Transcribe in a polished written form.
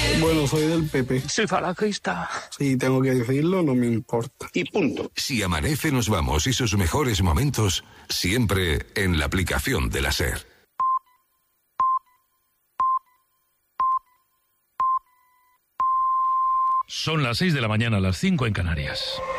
Bueno, soy del PP. Soy falangista. Si tengo que decirlo, no me importa. Y punto. Si amanece, nos vamos y sus mejores momentos siempre en la aplicación de la SER. Son las 6 de la mañana, las 5 en Canarias.